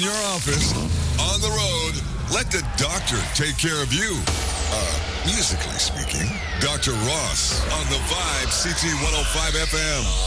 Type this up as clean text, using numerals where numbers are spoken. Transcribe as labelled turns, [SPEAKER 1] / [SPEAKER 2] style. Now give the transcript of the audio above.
[SPEAKER 1] your office, on the road, let the doctor take care of you. Musically speaking, Dr. Ross on the Vibe CT 105 FM.